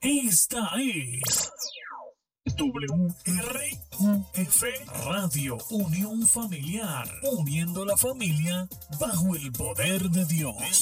Esta es WRUF Radio Unión Familiar, uniendo la familia bajo el poder de Dios.